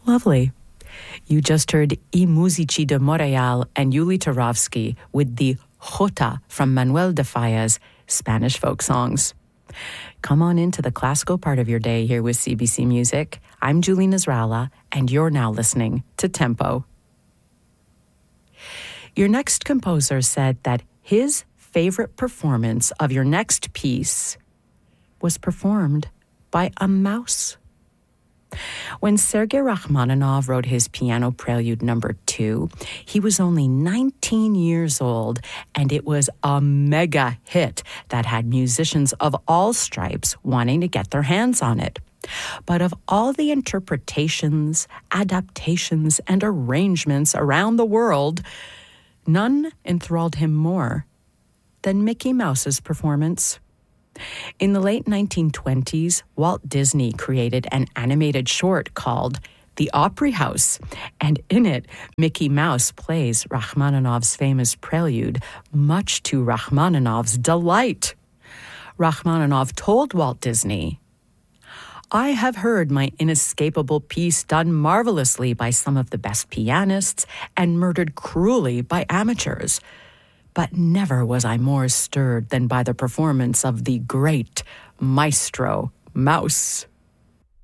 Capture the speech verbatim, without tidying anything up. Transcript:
Lovely. You just heard I Musici de Montréal and Yuli Turovsky with the Jota from Manuel de Falla's Spanish folk songs. Come on into the classical part of your day here with C B C Music. I'm Julie Nasrallah, and you're now listening to Tempo. Your next composer said that his favorite performance of your next piece was performed by a mouse. When Sergei Rachmaninoff wrote his Piano Prelude number two, he was only nineteen years old, and it was a mega hit that had musicians of all stripes wanting to get their hands on it. But of all the interpretations, adaptations, and arrangements around the world, none enthralled him more than Mickey Mouse's performance. In the late nineteen twenties, Walt Disney created an animated short called The Opry House, and in it, Mickey Mouse plays Rachmaninoff's famous prelude, much to Rachmaninoff's delight. Rachmaninoff told Walt Disney, "I have heard my inescapable piece done marvelously by some of the best pianists and murdered cruelly by amateurs. But never was I more stirred than by the performance of the great Maestro Mouse."